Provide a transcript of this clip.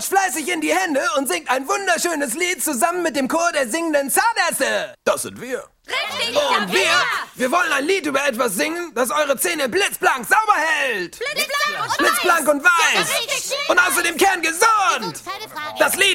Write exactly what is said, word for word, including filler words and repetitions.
klatscht fleißig in die Hände und singt ein wunderschönes Lied zusammen mit dem Chor der singenden Zahnärzte. Das sind wir. Richtig! Und ja, wir, wir wollen ein Lied über etwas singen, das eure Zähne blitzblank sauber hält. Blitzblank und Blitzblank und weiß. Ja, richtig. Und außerdem kerngesund. Keine Frage. Das Lied